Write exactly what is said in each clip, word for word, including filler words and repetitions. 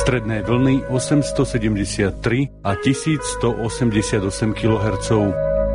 stredné vlny osemstosedemdesiattri a tisícstoosemdesiatosem kilohertzov.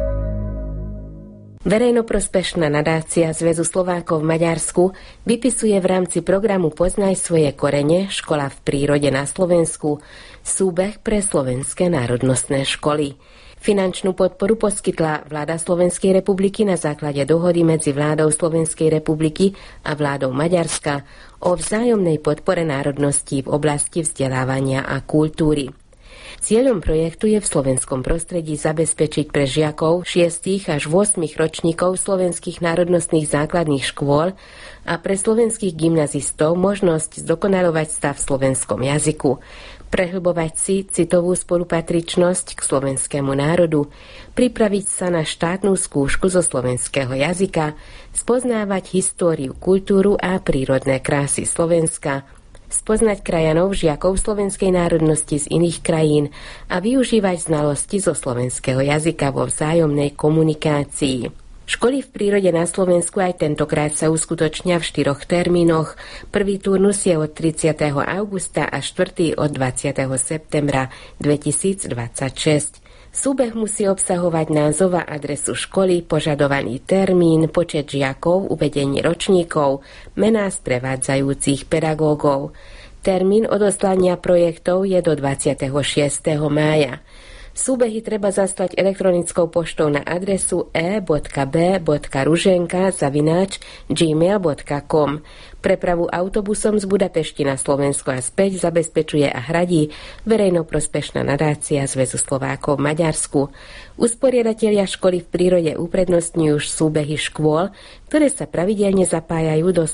Verejnoprospešná nadácia Zväzu Slovákov v Maďarsku vypisuje v rámci programu Poznaj svoje korene Škola v prírode na Slovensku súbeh pre slovenské národnostné školy. Finančnú podporu poskytla vláda Slovenskej republiky na základe dohody medzi vládou Slovenskej republiky a vládou Maďarska o vzájomnej podpore národností v oblasti vzdelávania a kultúry. Cieľom projektu je v slovenskom prostredí zabezpečiť pre žiakov šiestich až ôsmich ročníkov slovenských národnostných základných škôl a pre slovenských gymnazistov možnosť zdokonalovať stav v slovenskom jazyku, prehlbovať si citovú spolupatričnosť k slovenskému národu, pripraviť sa na štátnu skúšku zo slovenského jazyka, spoznávať históriu, kultúru a prírodné krásy Slovenska, spoznať krajanov žiakov slovenskej národnosti z iných krajín a využívať znalosti zo slovenského jazyka vo vzájomnej komunikácii. Školy v prírode na Slovensku aj tentokrát sa uskutočnia v štyroch termínoch. Prvý turnus je od tridsiateho augusta a štvrtý od dvadsiateho septembra dvetisícdvadsaťšesť. Súbeh musí obsahovať názov a adresu školy, požadovaný termín, počet žiakov, uvedenie ročníkov, mená sprevádzajúcich pedagógov. Termín odoslania projektov je do dvadsiateho šiesteho mája. Súbehy treba zaslať elektronickou poštou na adresu e bodka b bodka ruženka zavináč gmail bodka com. Prepravu autobusom z Budapešti na Slovensko a späť zabezpečuje a hradí verejnoprospešná nadácia Zväzu Slovákov v Maďarsku. Usporiadatelia školy v prírode uprednostňujú súbehy škôl, ktoré sa pravidelne zapájajú do